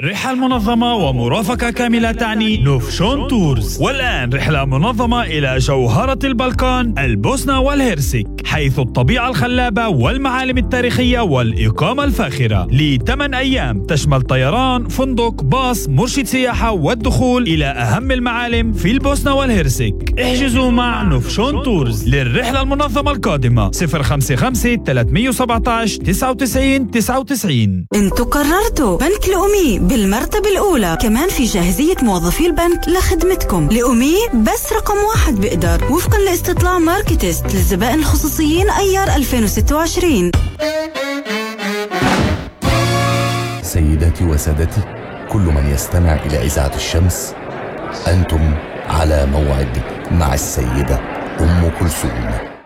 رحلة منظمة ومرافقة كاملة تعني نوفشون تورز. والآن رحلة منظمة إلى جوهرة البلقان البوسنة والهرسك، حيث الطبيعة الخلابة والمعالم التاريخية والإقامة الفاخرة ل8 أيام، تشمل طيران، فندق، باص، مرشد سياحة والدخول إلى أهم المعالم في البوسنة والهرسك. احجزوا مع نوفشون تورز للرحلة المنظمة القادمة 055 317 99 99. انتوا قررتوا بنك الأمي بالمرتبة الأولى، كمان في جاهزية موظفي البنك لخدمتكم. الأمي بس رقم 1 بقدر وفقا لاستطلاع ماركتست للزبائن الخصوصيين أيار 2026. سيداتي وسادتي، كل من يستمع إلى إذاعة الشمس، أنتم على موعد مع السيدة أم كلثوم.